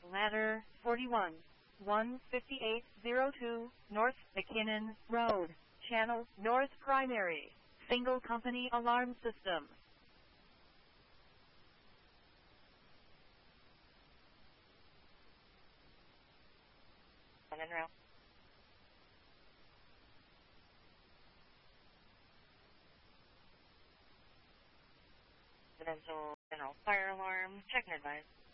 Ladder 41, 15802, North McKinnon Road, Channel North Primary, Single Company Alarm System. Monroe. Residential General Fire Alarm, check and advise.